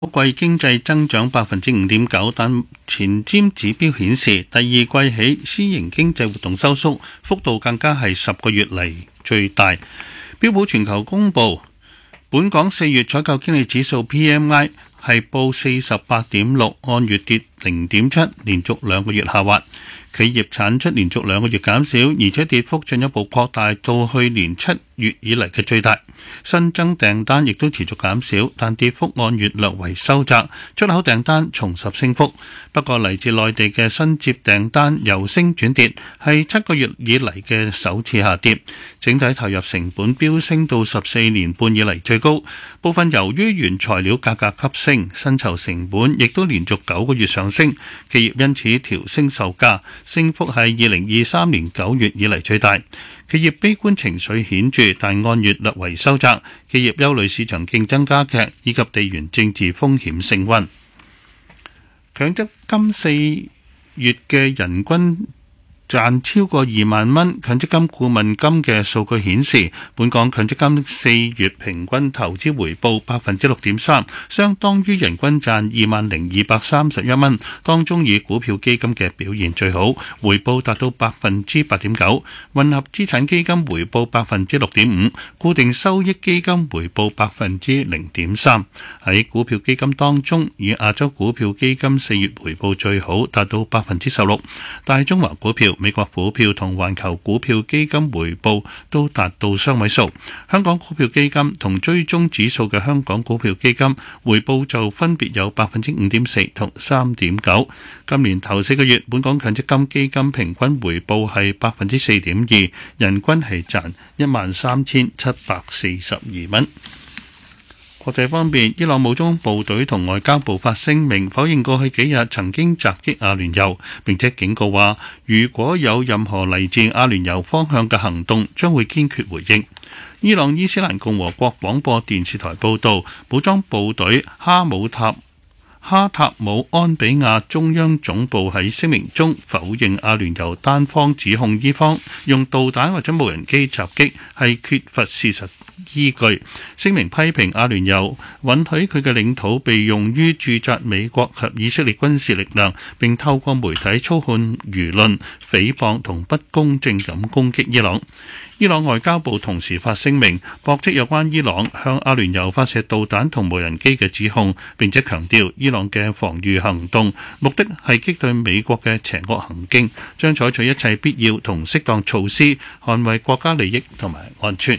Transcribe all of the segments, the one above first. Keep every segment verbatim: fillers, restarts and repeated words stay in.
季經濟增長百分之五點九，但前瞻指標顯示第二季起私營經濟活動收縮幅度更加係十個月嚟最大。標普全球公佈本港四月採購經理指數 P M I 係報四十八點六，按月跌零點七，連續兩個月下滑。企業產出連續兩個月減少，而且跌幅進一步擴大到去年七月以嚟嘅最大。新增訂單亦都持續減少，但跌幅按月略為收窄。出口訂單重拾升幅，不過嚟自內地嘅新接訂單由升轉跌，係七個月以嚟嘅首次下跌。整體投入成本飆升到十四年半以嚟最高，部分由於原材料價格急升，薪酬成本亦都連續九個月上升，企業因此調升售價。升幅係二零二三年九月以嚟最大，企業悲觀情緒顯著，但按月略為收窄。企業憂慮市場競爭加劇，以及地緣政治風險升溫。強積金四月嘅人均賺超過二萬蚊，強積金顧問金嘅數據顯示，本港強積金四月平均投資回報百分之六點三，相當於人均賺二萬零二百三十一蚊。當中以股票基金嘅表現最好，回報達到百分之八點九，混合資產基金回報百分之六點五，固定收益基金回報百分之零點三。喺股票基金當中，以亞洲股票基金四月回報最好，達到百分之十六，大中華股票、美國股票同環球股票基金回報都達到雙位數，香港股票基金同追蹤指數嘅香港股票基金回報就分別有百分之五點四同三點九。今年頭四個月，本港強積金基金平均回報係百分之四點二，人均係賺一萬三千七百四十二蚊。國際方面，伊朗武裝部隊同外交部發聲明否認過去幾日曾經襲擊阿聯酋，並且警告話，如果有任何嚟自阿聯酋方向嘅行動，將會堅決回應。伊朗伊斯蘭共和國廣播電視台報導，武裝部隊哈姆塔哈塔姆安比亞中央總部喺聲明中否認阿聯酋單方指控伊方用導彈或者無人機襲擊係缺乏事實依據。聲明批評阿聯酋允許佢嘅領土被用於駐紮美國及以色列軍事力量，並透過媒體操控輿論、誹謗同不公正咁攻擊伊朗。伊朗外交部同時發聲明，駁斥有關伊朗向阿聯酋發射導彈同無人機嘅指控，並且強調伊朗嘅防禦行動目的係擊退美國嘅邪惡行徑，將採取一切必要同適當措施，捍衛國家利益同埋安全。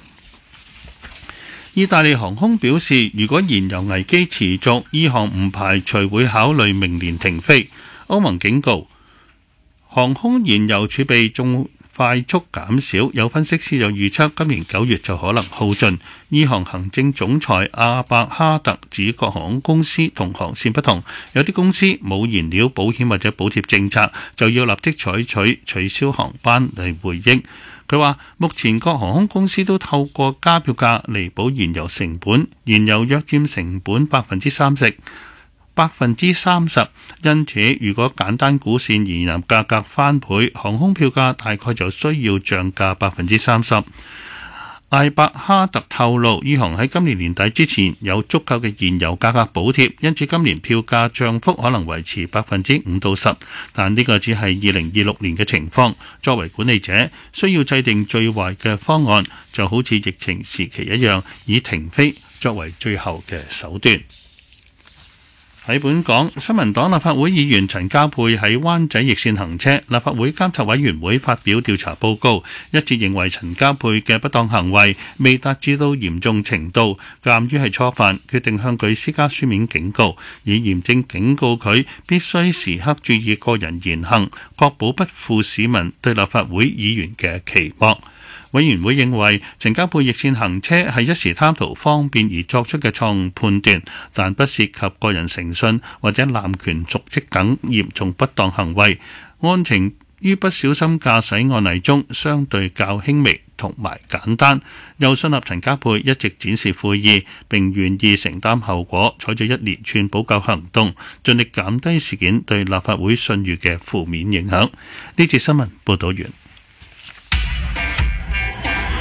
意大利航空表示，如果燃油危機持續，伊航唔排除會考慮明年停飛。歐盟警告，航空燃油儲備仲快速減少，有分析師就預測今年九月就可能耗盡。伊航行政總裁阿伯哈特指，各航空公司同航線不同，有啲公司冇燃料保險或者補貼政策，就要立即採取取消航班嚟回應。佢話目前各航空公司都透過加票價彌補燃油成本，燃油約佔成本百分之三十。百分之三十，因此如果簡單估算燃油價格翻倍，航空票價大概就需要漲價百分之三十。艾伯哈特透露，伊航喺今年年底之前有足夠嘅燃油價格補貼，因此今年票價漲幅可能維持百分之五到十，但呢個只係二零二六年嘅情況。作為管理者，需要制定最壞嘅方案，就好似疫情時期一樣，以停飛作為最後嘅手段。喺本港，新民黨立法會議員陳家珮喺灣仔逆線行車，立法會監察委員會發表調查報告，一致認為陳家珮嘅不當行為未達至到嚴重程度，鑑於係初犯，決定向佢施加書面警告，以嚴正警告佢必須時刻注意個人言行，確保不負市民對立法會議員嘅期望。委員會認為陳家珮逆線行車係一時貪圖方便而作出嘅錯誤判斷，但不涉及個人誠信或者濫權瀆職等嚴重不當行為，案情於不小心駕駛案例中相對較輕微同埋簡單。又信納陳家珮一直展示悔意，並願意承擔後果，採取一連串補救行動，盡力減低事件對立法會信譽嘅負面影響。呢節新聞報道完。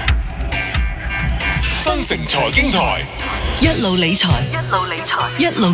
新城財經台， 一路理財，一路理財，一路